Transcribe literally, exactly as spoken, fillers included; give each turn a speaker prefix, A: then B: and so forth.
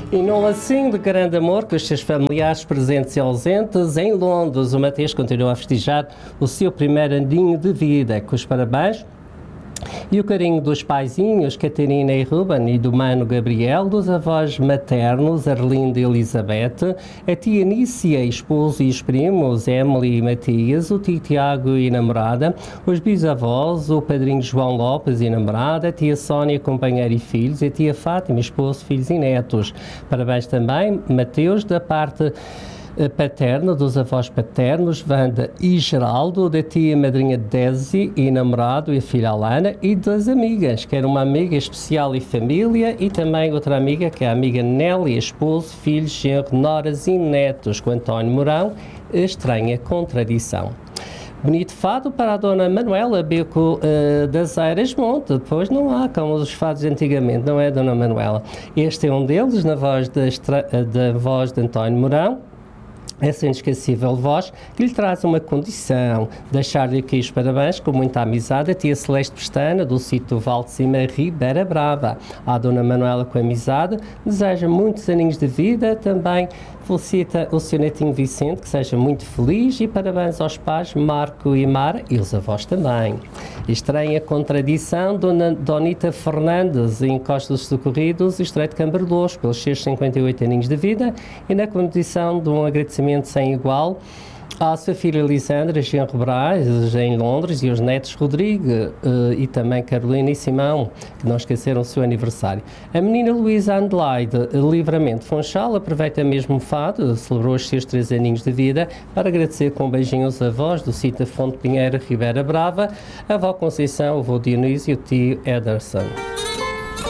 A: E num lacinho de grande amor com os seus familiares presentes e ausentes, em Londres, o Mateus continua a festejar o seu primeiro aninho de vida, com os parabéns e o carinho dos paizinhos, Catarina e Ruben, e do mano Gabriel, dos avós maternos, Arlinda e Elizabeth, a tia Nícia, esposo e os primos, Emily e Matias, o tio Tiago e namorada, os bisavós, o padrinho João Lopes e namorada, a tia Sónia, companheira e filhos, e a tia Fátima, esposo, filhos e netos. Parabéns também, Mateus, da parte paterna, dos avós paternos, Wanda e Geraldo, da tia madrinha Desi e namorado e a filha Alana, e das amigas, que era uma amiga especial e família, e também outra amiga, que é a amiga Nelly, esposo, filhos, genro, noras e netos, com António Mourão, a estranha contradição. Bonito fado para a dona Manuela Beco uh, das Eiras Monte, depois não há como os fados de antigamente, não é, dona Manuela? Este é um deles, na voz da, da voz de António Mourão, essa inesquecível voz que lhe traz uma condição, deixar-lhe aqui os parabéns com muita amizade a tia Celeste Pestana, do sítio Val de Cima, Ribeira Brava. À dona Manuela com amizade, deseja muitos aninhos de vida, também felicita o seu netinho Vicente, que seja muito feliz, e parabéns aos pais Marco e Mara, e os avós também. Estranha contradição, dona Donita Fernandes, em Costa dos Socorridos, Estreito de Cambardoso, pelos seus cinquenta e oito aninhos de vida, e na condição de um agradecimento sem igual à sua filha Lisandra Genro Braz, em Londres, e os netos Rodrigo uh, e também Carolina e Simão, que não esqueceram o seu aniversário. A menina Luísa Adelaide Livramento Funchal aproveita mesmo o fado, celebrou os seus três aninhos de vida, para agradecer com um beijinho aos avós do sítio Fonte Pinheira, Ribeira Brava, a avó Conceição, o avô Dionísio e o tio Ederson.